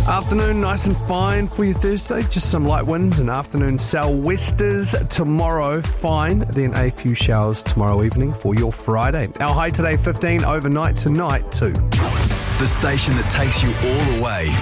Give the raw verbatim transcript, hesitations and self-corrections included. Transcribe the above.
Afternoon, nice and fine for your Thursday. Just some light winds and afternoon sou'westers tomorrow. Fine. Then a few showers tomorrow evening for your Friday. Our high today, fifteen. Overnight tonight, two. The station that takes you all the way.